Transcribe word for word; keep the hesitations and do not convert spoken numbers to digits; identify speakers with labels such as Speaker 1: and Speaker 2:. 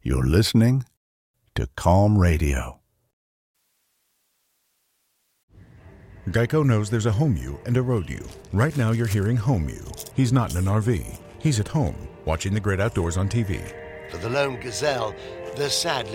Speaker 1: You're listening to Calm Radio.
Speaker 2: Geico knows there's a home you and a road you. Right now you're hearing home you. He's not in an R V. He's at home, watching the great outdoors on T V.
Speaker 3: For the lone gazelle, there's sadly